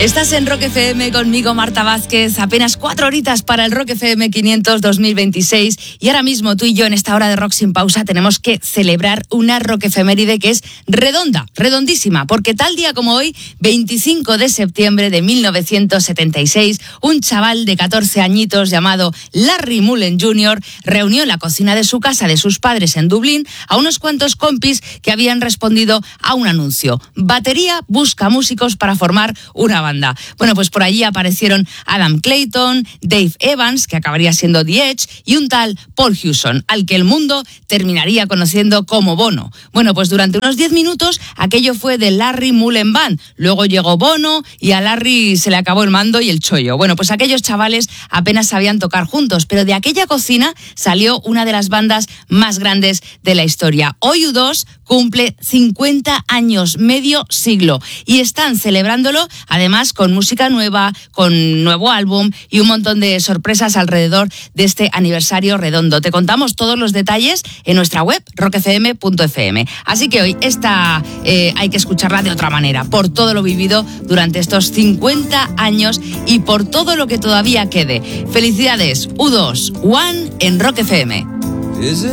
Estás en Rock FM conmigo, Marta Vázquez. Apenas 4 horitas para el Rock FM 500 2026. Y ahora mismo tú y yo en esta hora de Rock Sin Pausa tenemos que celebrar una rock efeméride que es redonda, redondísima. Porque tal día como hoy, 25 de septiembre de 1976, un chaval de 14 añitos llamado Larry Mullen Jr. reunió en la cocina de su casa de sus padres en Dublín a unos cuantos compis que habían respondido a un anuncio. Batería busca músicos para formar una banda. Bueno, pues por allí aparecieron Adam Clayton, Dave Evans, que acabaría siendo The Edge, y un tal Paul Hewson, al que el mundo terminaría conociendo como Bono. Bueno, pues durante unos 10 minutos aquello fue de Larry Mullen Band. Luego llegó Bono y a Larry se le acabó el mando y el chollo. Bueno, pues aquellos chavales apenas sabían tocar juntos, pero de aquella cocina salió una de las bandas más grandes de la historia. Hoy U2 cumple 50 años, medio siglo, y están celebrándolo además con música nueva, con nuevo álbum y un montón de sorpresas alrededor de este aniversario redondo. Te contamos todos los detalles en nuestra web, rockfm.fm. Así que hoy esta hay que escucharla de otra manera, por todo lo vivido durante estos 50 años y por todo lo que todavía quede. Felicidades, U2, One en Rock FM.